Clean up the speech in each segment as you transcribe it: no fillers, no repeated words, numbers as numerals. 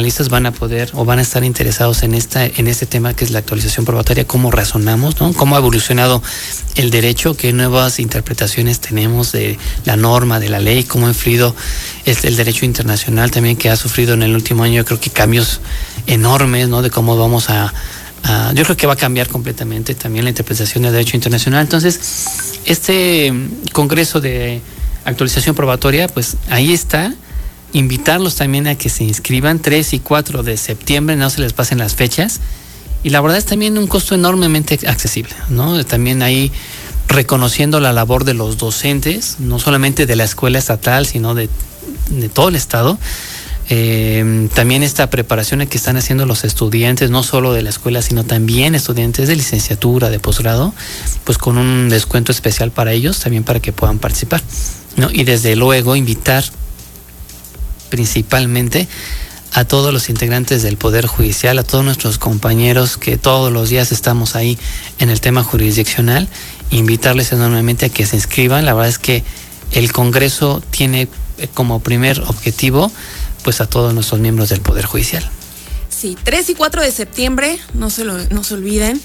constitucionalistas van a poder o van a estar interesados en este tema que es la actualización probatoria, cómo razonamos, ¿no? Cómo ha evolucionado el derecho, qué nuevas interpretaciones tenemos de la norma, de la ley, cómo ha influido el derecho internacional también, que ha sufrido en el último año, yo creo que cambios enormes, ¿no? De cómo vamos yo creo que va a cambiar completamente también la interpretación del derecho internacional. Entonces, este Congreso de Actualización Probatoria, pues ahí está. Invitarlos también a que se inscriban 3 y 4 de septiembre, no se les pasen las fechas. Y la verdad es también un costo enormemente accesible, ¿no? También ahí reconociendo la labor de los docentes, no solamente de la escuela estatal, sino de todo el estado. También esta preparación que están haciendo los estudiantes, no solo de la escuela, sino también estudiantes de licenciatura, de posgrado, pues con un descuento especial para ellos, también para que puedan participar, ¿no? Y desde luego invitar principalmente a todos los integrantes del Poder Judicial, a todos nuestros compañeros que todos los días estamos ahí en el tema jurisdiccional, invitarles enormemente a que se inscriban. La verdad es que el Congreso tiene como primer objetivo pues a todos nuestros miembros del Poder Judicial. Sí, 3 y 4 de septiembre, no se olviden.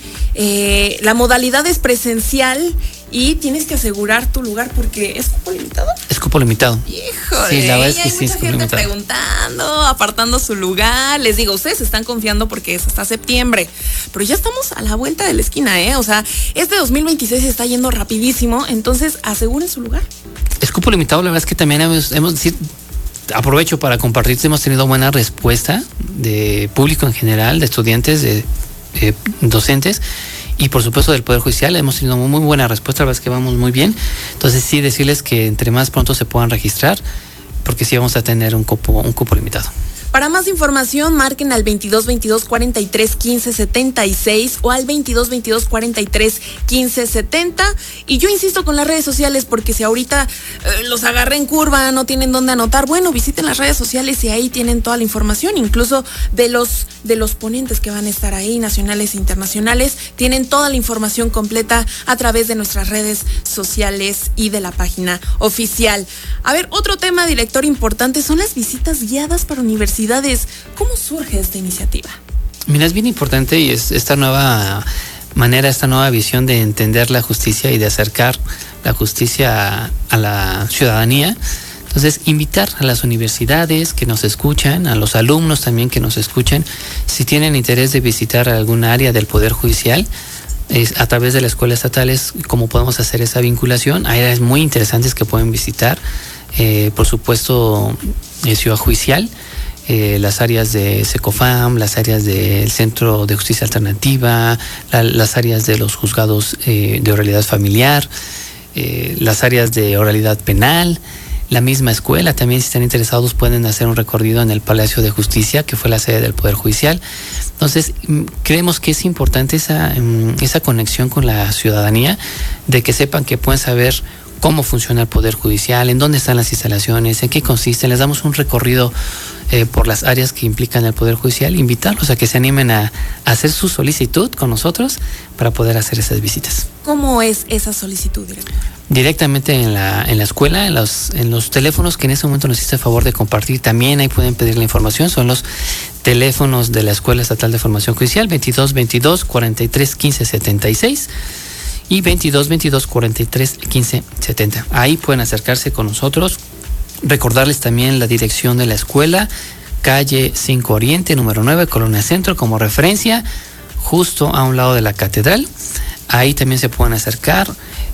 La modalidad es presencial y tienes que asegurar tu lugar porque ¿es cupo limitado? Es cupo limitado. Híjole, sí, la verdad es que hay sí, mucha gente limitado, preguntando, apartando su lugar. Les digo, ustedes están confiando porque es hasta septiembre, pero ya estamos a la vuelta de la esquina, ¿eh? O sea, este 2026 se está yendo rapidísimo, entonces aseguren su lugar. Es cupo limitado, la verdad es que también aprovecho para compartirte, hemos tenido buena respuesta de público en general, de estudiantes, de docentes y por supuesto del Poder Judicial. Hemos tenido muy buena respuesta, la verdad es que vamos muy bien. Entonces sí, decirles que entre más pronto se puedan registrar, porque sí vamos a tener un cupo limitado. Para más información, marquen al 22 22 43 15 76 o al 22 22 43 15 70. Y yo insisto con las redes sociales, porque si ahorita los agarré en curva, no tienen dónde anotar, bueno, visiten las redes sociales y ahí tienen toda la información, incluso de los ponentes que van a estar ahí, nacionales e internacionales, tienen toda la información completa a través de nuestras redes sociales y de la página oficial. A ver, otro tema, director, importante son las visitas guiadas para universidades. ¿Cómo surge esta iniciativa? Mira, es bien importante y es esta nueva manera, esta nueva visión de entender la justicia y de acercar la justicia a la ciudadanía. Entonces, invitar a las universidades que nos escuchan, a los alumnos también que nos escuchan, si tienen interés de visitar alguna área del Poder Judicial, a través de la escuela estatal es cómo podemos hacer esa vinculación. Hay áreas muy interesantes que pueden visitar, por supuesto, Ciudad Judicial, las áreas de Secofam, las áreas del Centro de Justicia Alternativa, las áreas de los juzgados de oralidad familiar, las áreas de oralidad penal. La misma escuela también, si están interesados, pueden hacer un recorrido en el Palacio de Justicia, que fue la sede del Poder Judicial. Entonces, creemos que es importante esa conexión con la ciudadanía, de que sepan que pueden saber cómo funciona el Poder Judicial, en dónde están las instalaciones, en qué consisten. Les damos un recorrido por las áreas que implican el Poder Judicial, invitarlos a que se animen a hacer su solicitud con nosotros para poder hacer esas visitas. ¿Cómo es esa solicitud, director? Directamente en la escuela, en los teléfonos que en ese momento nos hice el favor de compartir, también ahí pueden pedir la información. Son los teléfonos de la Escuela Estatal de Formación Judicial, 22 22 43 15 76 y 22 22 43 15 70. Ahí pueden acercarse con nosotros. Recordarles también la dirección de la escuela, calle 5 Oriente, número 9, Colonia Centro, como referencia, justo a un lado de la catedral. Ahí también se pueden acercar.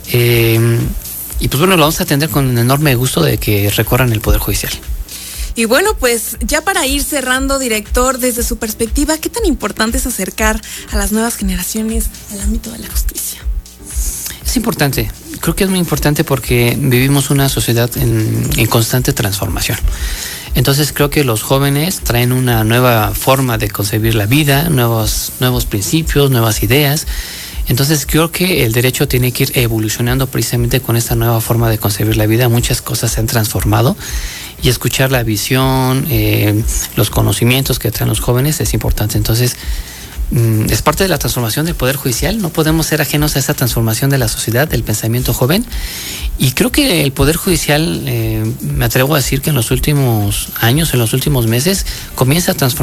Y pues bueno, lo vamos a atender con un enorme gusto de que recorran el Poder Judicial. Y bueno, pues ya para ir cerrando, director, desde su perspectiva, ¿qué tan importante es acercar a las nuevas generaciones al ámbito de la justicia? Es importante, creo que es muy importante porque vivimos una sociedad en constante transformación. Entonces creo que los jóvenes traen una nueva forma de concebir la vida, nuevos principios, nuevas ideas. Entonces creo que el derecho tiene que ir evolucionando precisamente con esta nueva forma de concebir la vida. Muchas cosas se han transformado y escuchar la visión, los conocimientos que traen los jóvenes es importante. Entonces es parte de la transformación del Poder Judicial. No podemos ser ajenos a esa transformación de la sociedad, del pensamiento joven. Y creo que el Poder Judicial, me atrevo a decir que en los últimos años, en los últimos meses, comienza a transformar